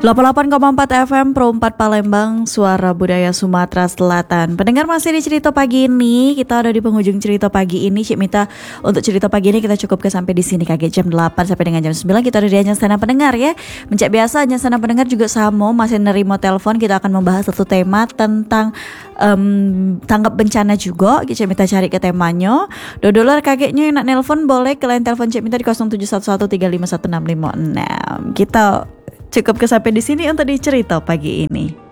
88,4 FM Pro 4 Palembang, Suara Budaya Sumatera Selatan. Pendengar masih di cerita pagi ini. Kita ada di penghujung cerita pagi ini. Cik Mita, untuk cerita pagi ini kita cukup sampai di sini kaget jam 8 sampai dengan jam 9 kita ada di Ajang Sana Pendengar ya. Mencak biasa Ajang Sana Pendengar juga sama masih nerima telepon. Kita akan membahas satu tema tentang tanggap bencana juga. Cik Mita cari ke temanya. Dodolar kagetnya yang nak nelpon boleh ke line telepon Cik Mita di 0711351656. Kita cukup sampai di sini untuk dicerita pagi ini.